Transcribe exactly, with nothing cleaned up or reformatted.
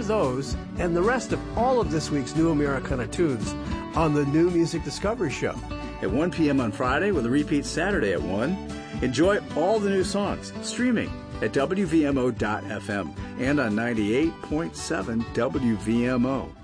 those and the rest of all of this week's New Americana tunes on the New Music Discovery Show. At one p.m. on Friday with a repeat Saturday at one. Enjoy all the new songs streaming at W V M O dot F M and on ninety-eight point seven W V M O.